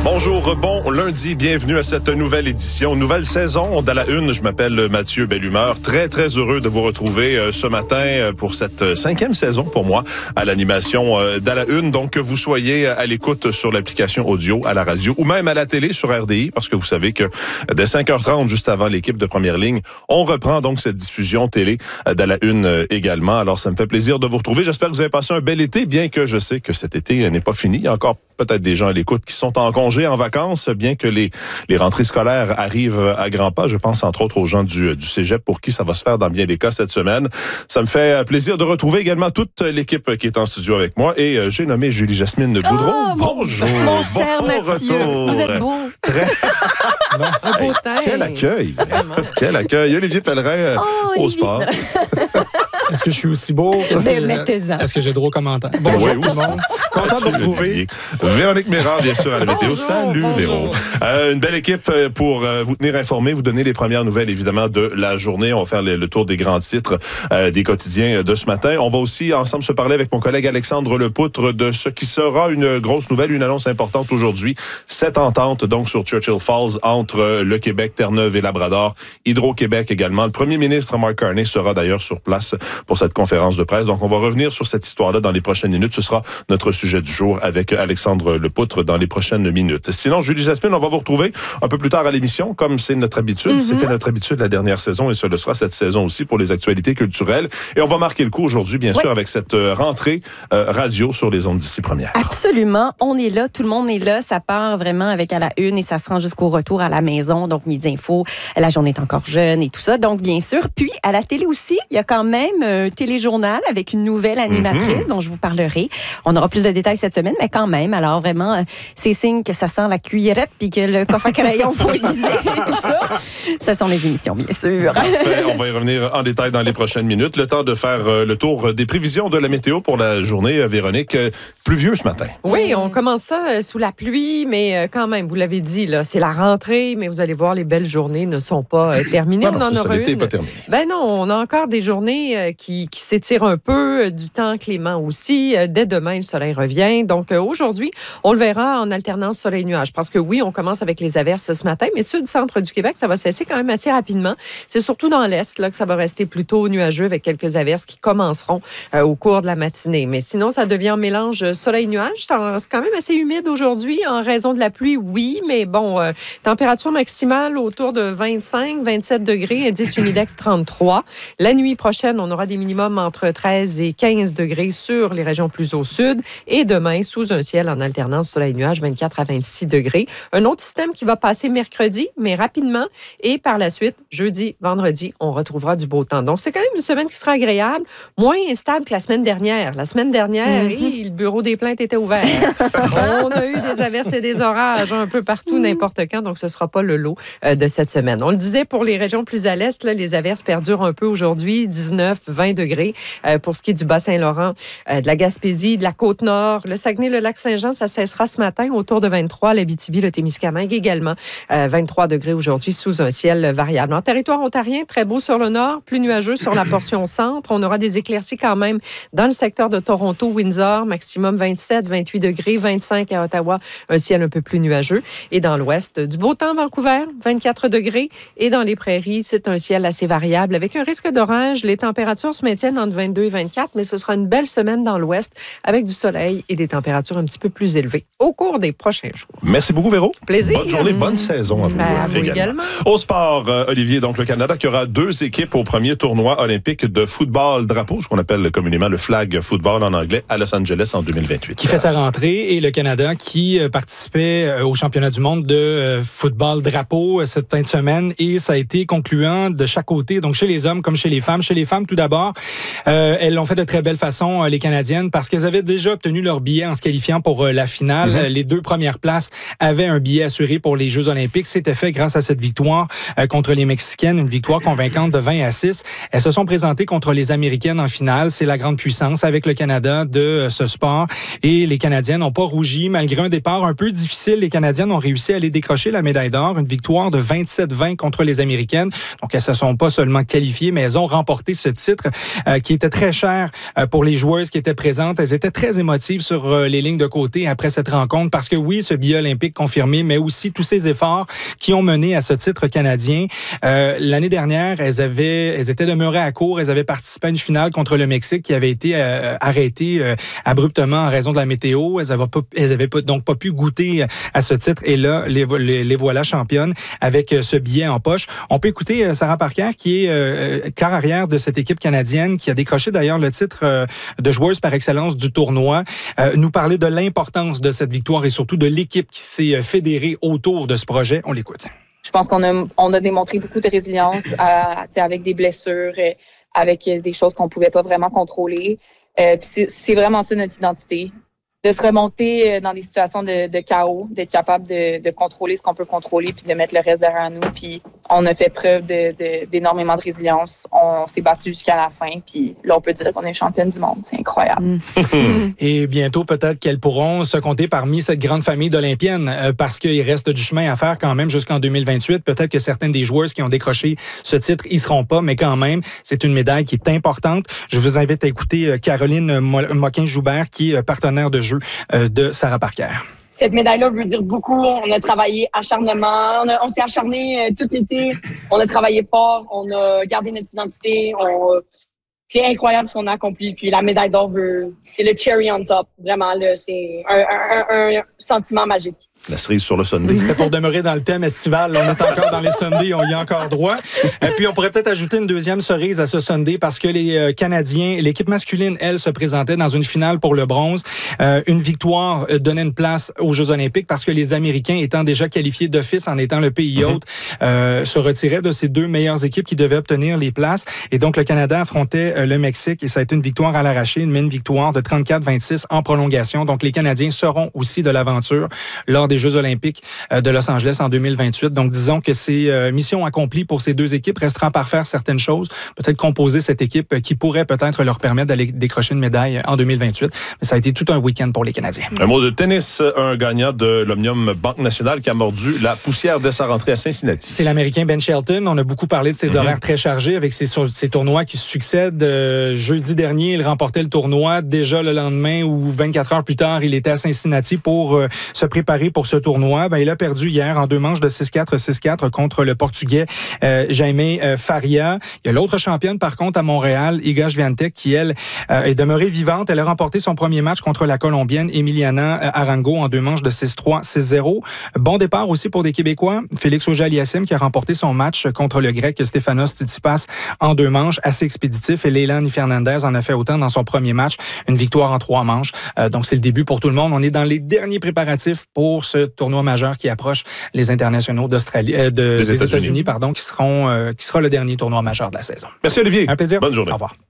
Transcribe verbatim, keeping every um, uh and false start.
Bonjour, bon lundi, bienvenue à cette nouvelle édition, nouvelle saison d'À la Une. Je m'appelle Mathieu Bellumeur, très très heureux de vous retrouver ce matin pour cette cinquième saison pour moi à l'animation d'À la Une. Donc que vous soyez à l'écoute sur l'application audio, à la radio ou même à la télé sur R D I, parce que vous savez que dès cinq heures trente, juste avant l'équipe de Première Ligne, on reprend donc cette diffusion télé d'À la Une également. Alors ça me fait plaisir de vous retrouver. J'espère que vous avez passé un bel été, bien que je sais que cet été n'est pas fini. Il y a encore peut-être des gens à l'écoute qui sont en congé, en vacances, bien que les, les rentrées scolaires arrivent à grands pas. Je pense entre autres aux gens du, du cégep pour qui ça va se faire dans bien des cas cette semaine. Ça me fait plaisir de retrouver également toute l'équipe qui est en studio avec moi. Et euh, j'ai nommé Julie-Jasmine Boudreau. Oh, Bonjour. Mon, mon cher bon Mathieu, retour. vous êtes beau. Très... Un beau teint. Quel accueil. Quel accueil. Olivier Pellerin oh, au Olivier. sport. Est-ce que je suis aussi beau? Est-ce Mais que, mettez-en. est-ce que j'ai droit au commentaire? Bonjour Oui, tout le monde. Content de vous retrouver. Véronique Mérard, bien sûr, à la météo. Bonjour, Salut, bonjour. Véro. Euh, une belle équipe pour euh, vous tenir informés, vous donner les premières nouvelles, évidemment, de la journée. On va faire le, le tour des grands titres euh, des quotidiens de ce matin. On va aussi ensemble se parler avec mon collègue Alexandre Lepoutre de ce qui sera une grosse nouvelle, une annonce importante aujourd'hui. Cette entente, donc, sur Churchill Falls entre le Québec, Terre-Neuve et Labrador. Hydro-Québec également. Le premier ministre, Mark Carney, sera d'ailleurs sur place pour cette conférence de presse. Donc, on va revenir sur cette histoire-là dans les prochaines minutes. Ce sera notre sujet du jour avec Alexandre Lepoutre dans les prochaines minutes. Sinon, Julie-Jasmine, on va vous retrouver un peu plus tard à l'émission, comme c'est notre habitude. Mm-hmm. C'était notre habitude la dernière saison et ce le sera cette saison aussi pour les actualités culturelles. Et on va marquer le coup aujourd'hui, bien oui. sûr, avec cette rentrée euh, radio sur les ondes d'ici première. Absolument. On est là. Tout le monde est là. Ça part vraiment avec À la Une et ça se rend jusqu'au retour à la maison. Donc, Midi Info, la journée est encore jeune et tout ça. Donc, bien sûr. Puis, à la télé aussi, il y a quand même un téléjournal avec une nouvelle animatrice mm-hmm. dont je vous parlerai. On aura plus de détails cette semaine, mais quand même. Alors, vraiment, c'est signe que ça sent la cuillerette puis que le coffre à crayon faut aiguiser et tout ça. Ce sont les émissions, bien sûr. Parfait. On va y revenir en détail dans les prochaines minutes. Le temps de faire euh, le tour des prévisions de la météo pour la journée. Euh, Véronique, euh, pluvieux ce matin. Oui, on commence ça euh, sous la pluie, mais euh, quand même, vous l'avez dit, là, c'est la rentrée, mais vous allez voir, les belles journées ne sont pas euh, terminées. Ah non, on en ça, aura l'été une. n'est pas terminé. Ben non, on a encore des journées euh, qui, qui s'étirent un peu, euh, du temps clément aussi. Euh, dès demain, le soleil revient. Donc, euh, aujourd'hui, on le verra en alternance soleil-nuage. Parce que oui, on commence avec les averses ce matin, mais sud-centre du Québec, ça va cesser quand même assez rapidement. C'est surtout dans l'est là, que ça va rester plutôt nuageux avec quelques averses qui commenceront euh, au cours de la matinée. Mais sinon, ça devient un mélange soleil-nuage. C'est quand même assez humide aujourd'hui en raison de la pluie, oui, mais bon, euh, température maximale autour de vingt-cinq, vingt-sept degrés, indice humidex trente-trois. La nuit prochaine, on aura des minimums entre treize et quinze degrés sur les régions plus au sud. Et demain, sous un ciel en alternance soleil-nuage, vingt-quatre à vingt-six degrés. Un autre système qui va passer mercredi, mais rapidement. Et par la suite, jeudi, vendredi, on retrouvera du beau temps. Donc, c'est quand même une semaine qui sera agréable, moins instable que la semaine dernière. La semaine dernière, mm-hmm. le bureau des plaintes était ouvert. On a eu des averses et des orages un peu partout, n'importe quand. Donc, ce ne sera pas le lot euh, de cette semaine. On le disait, pour les régions plus à l'est, là, les averses perdurent un peu aujourd'hui, dix-neuf, vingt degrés. Euh, pour ce qui est du Bas-Saint-Laurent, euh, de la Gaspésie, de la Côte-Nord, le Saguenay, le Lac-Saint-Jean, ça cessera ce matin autour de vingt-trois. L'Abitibi, le Témiscamingue également. Euh, vingt-trois degrés aujourd'hui sous un ciel variable. En territoire ontarien, très beau sur le nord, plus nuageux sur la portion centre. On aura des éclaircies quand même dans le secteur de Toronto, Windsor, maximum vingt-sept, vingt-huit degrés, vingt-cinq à Ottawa, un ciel un peu plus nuageux. Et dans l'ouest, du beau temps, Vancouver, vingt-quatre degrés. Et dans les prairies, c'est un ciel assez variable avec un risque d'orage. Les températures se maintiennent entre vingt-deux et vingt-quatre, mais ce sera une belle semaine dans l'ouest avec du soleil et des températures un petit peu plus élevées au cours des prochains jours. Merci beaucoup, Véro. Plaisir. Bonne journée, bonne saison à vous, à vous également. également. Au sport, euh, Olivier, donc le Canada qui aura deux équipes au premier tournoi olympique de football drapeau, ce qu'on appelle communément le flag football en anglais, à Los Angeles en deux mille vingt-huit. Qui fait sa rentrée et le Canada qui euh, participait euh, au championnat du monde de euh, football drapeau euh, cette fin de semaine et ça a été concluant de chaque côté, donc chez les hommes comme chez les femmes. Chez les femmes, tout d'abord, euh, elles l'ont fait de très belle façon, euh, les Canadiennes, parce qu'elles avaient déjà obtenu leur billet en se qualifiant pour euh, la finale. Mm-hmm. Les deux premières places avaient un billet assuré pour les Jeux olympiques. C'était fait grâce à cette victoire euh, contre les Mexicaines, une victoire convaincante de vingt à six. Elles se sont présentées contre les Américaines en finale. C'est la grande puissance avec le Canada de euh, ce sport. Et les Canadiennes n'ont pas rougi. Malgré un départ un peu difficile, les Canadiennes ont réussi à aller décrocher la médaille d'or. Une victoire de vingt-sept vingt contre les Américaines. Donc, elles ne se sont pas seulement qualifiées, mais elles ont remporté ce titre titre euh, qui était très cher euh, pour les joueuses qui étaient présentes. Elles étaient très émotives sur euh, les lignes de côté après cette rencontre parce que oui, ce billet olympique confirmé, mais aussi tous ces efforts qui ont mené à ce titre canadien. Euh, l'année dernière, elles avaient, elles étaient demeurées à court. Elles avaient participé à une finale contre le Mexique qui avait été euh, arrêtée euh, abruptement en raison de la météo. Elles avaient, pas, elles avaient pas, donc pas pu goûter à ce titre. Et là, les, les, les voilà championnes avec ce billet en poche. On peut écouter Sarah Parker, qui est euh, quart arrière de cette équipe canadienne, qui a décroché d'ailleurs le titre euh, de joueuse par excellence du tournoi, euh, nous parler de l'importance de cette victoire et surtout de l'équipe qui s'est fédérée autour de ce projet. On l'écoute. Je pense qu'on a, on a démontré beaucoup de résilience à, avec des blessures, avec des choses qu'on pouvait pas vraiment contrôler. Euh, puis c'est, c'est vraiment ça notre identité. De se remonter dans des situations de, de chaos, d'être capable de, de contrôler ce qu'on peut contrôler puis de mettre le reste derrière nous. Puis on a fait preuve de, de, d'énormément de résilience. On s'est battu jusqu'à la fin. Puis là, on peut dire qu'on est championne du monde. C'est incroyable. Mm. Et bientôt, peut-être qu'elles pourront se compter parmi cette grande famille d'Olympiennes euh, parce qu'il reste du chemin à faire quand même jusqu'en deux mille vingt-huit. Peut-être que certaines des joueuses qui ont décroché ce titre y seront pas, mais quand même, c'est une médaille qui est importante. Je vous invite à écouter Caroline Moquin-Joubert, qui est partenaire de jeu de Sarah Parker. Cette médaille-là veut dire beaucoup. On a travaillé acharnement. On, a, on s'est acharné tout l'été. On a travaillé fort. On a gardé notre identité. On, c'est incroyable ce qu'on a accompli. Puis la médaille d'or, veut, c'est le cherry on top. Vraiment, là, c'est un, un, un, un sentiment magique. La cerise sur le Sunday. C'était pour demeurer dans le thème estival. On est encore dans les Sundays, on y a encore droit. Et puis, on pourrait peut-être ajouter une deuxième cerise à ce Sunday parce que les Canadiens, l'équipe masculine, elle, se présentait dans une finale pour le bronze. Euh, une victoire donnait une place aux Jeux olympiques parce que les Américains, étant déjà qualifiés d'office en étant le pays hôte, mm-hmm. euh, se retiraient de ces deux meilleures équipes qui devaient obtenir les places. Et donc, le Canada affrontait le Mexique et ça a été une victoire à l'arraché, une mine victoire de trente-quatre vingt-six en prolongation. Donc, les Canadiens seront aussi de l'aventure lors des Jeux olympiques de Los Angeles en deux mille vingt-huit. Donc, disons que c'est euh, mission accomplie pour ces deux équipes. Restera par faire certaines choses. Peut-être composer cette équipe qui pourrait peut-être leur permettre d'aller décrocher une médaille en deux mille vingt-huit. Mais ça a été tout un week-end pour les Canadiens. Un mot de tennis. Un gagnant de l'Omnium Banque Nationale qui a mordu la poussière dès sa rentrée à Cincinnati. C'est l'Américain Ben Shelton. On a beaucoup parlé de ses mm-hmm. horaires très chargés avec ses, ses tournois qui se succèdent. Euh, jeudi dernier, il remportait le tournoi. Déjà le lendemain ou vingt-quatre heures plus tard, il était à Cincinnati pour euh, se préparer pour ce tournoi. Ben, il a perdu hier en deux manches de six quatre, six quatre contre le Portugais euh, Jaime euh, Faria. Il y a l'autre championne, par contre, à Montréal, Iga Swiatek, qui, elle, euh, est demeurée vivante. Elle a remporté son premier match contre la Colombienne Emiliana Arango en deux manches de six trois, six zéro. Bon départ aussi pour des Québécois. Félix Auger-Aliassime qui a remporté son match contre le Grec Stefanos Tsitsipas en deux manches, assez expéditif. Et Leilani Fernandez en a fait autant dans son premier match. Une victoire en trois manches. Euh, donc, c'est le début pour tout le monde. On est dans les derniers préparatifs pour ce tournoi majeur qui approche les internationaux d'Australie, euh, de, des, des États-Unis, États-Unis pardon, qui seront, euh, qui sera le dernier tournoi majeur de la saison. Merci Olivier. Un plaisir. Bonne journée. Au revoir.